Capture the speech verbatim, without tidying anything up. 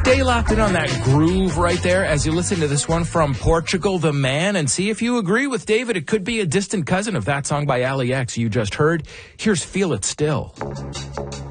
Stay locked in on that groove right there as you listen to this one from Portugal the Man, and see if you agree with David. It could be a distant cousin of that song by Ali X you just heard. Here's Feel It Still.